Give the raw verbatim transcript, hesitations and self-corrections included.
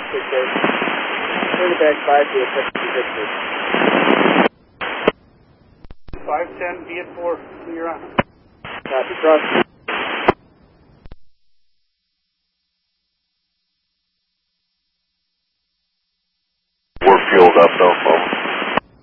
Take care. Turn back five to attempt to Victor. five ten, be at four. You're on. Copy, cross.